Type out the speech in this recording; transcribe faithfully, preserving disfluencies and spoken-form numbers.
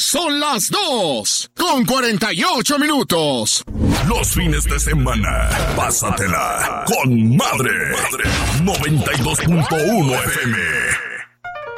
Son las dos con cuarenta y ocho minutos. Los fines de semana, pásatela con madre. noventa y dos punto uno F M.